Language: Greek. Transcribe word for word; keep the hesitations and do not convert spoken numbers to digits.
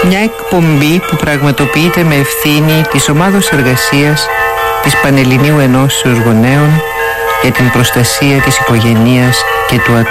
Μια εκπομπή που πραγματοποιείται με ευθύνη της Ομάδος Εργασίας της Πανελληνίου Ενώσεως Γονέων για την προστασία της οικογενείας και του ατόμου.